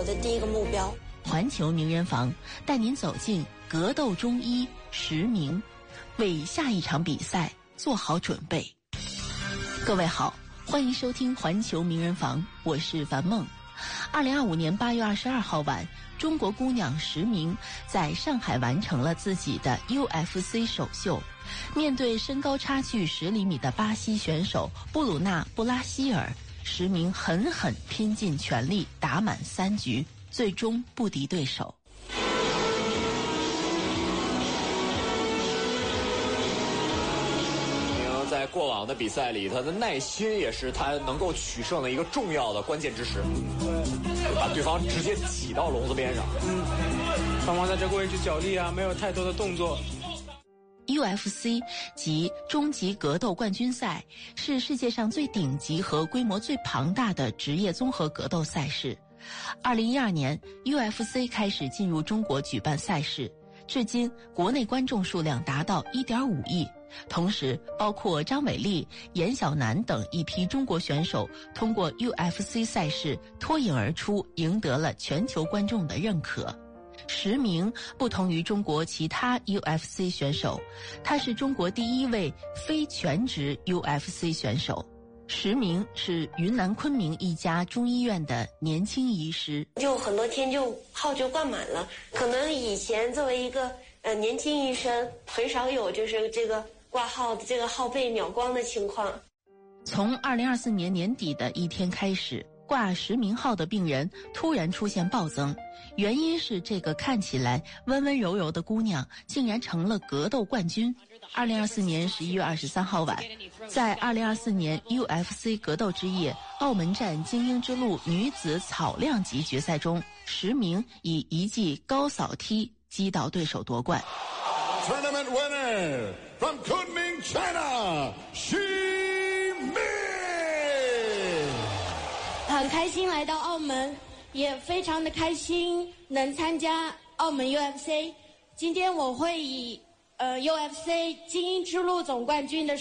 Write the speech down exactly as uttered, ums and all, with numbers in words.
的第一个目标。 环球名人房带您走进格斗中医石明，为下一场比赛做好准备。各位好，欢迎收听环球名人房，我是樊梦。二零二五年八月二十二号晚，中国姑娘石明在上海完成了自己的 U F C 首秀，面对身高差距十厘米的巴西选手布鲁纳·布拉希尔，石明狠狠拼尽全力，打满三局，最终不敌对手。 在过往的比赛里，他的耐心也是他能够取胜的一个重要的关键之时，把对方直接挤到笼子边上。 嗯，双方在这个位置角力啊，没有太多的动作。 U F C 即终极格斗冠军赛是世界上最顶级和规模最庞大的职业综合格斗赛事。二零一二年 U F C 开始进入中国举办赛事，至今国内观众数量达到 一点五亿。同时包括张伟丽、严晓楠等一批中国选手通过 U F C 赛事脱颖而出，赢得了全球观众的认可。石明不同于中国其他 U F C 选手，他是中国第一位非全职 U F C 选手。石明是云南昆明一家中医院的年轻医师， 就很多天就号就挂满了。可能以前作为一个呃年轻医生，很少有就是这个挂号的这个号被秒光的情况。 从二零二四年年底的一天开始，挂石明号的病人突然出现暴增，原因是这个看起来温温柔柔的姑娘竟然成了格斗冠军。二零二四年十一月二十三号晚，在二零二四年 U F C 格斗之夜澳门站精英之路女子草量级决赛中，石明以一记高扫踢击倒对手夺冠。 Tournament winner from Kunming, China, Xi Ming。 很开心来到澳门，也非常的开心能参加澳门 U F C。今天我会以呃 U F C 精英之路总冠军的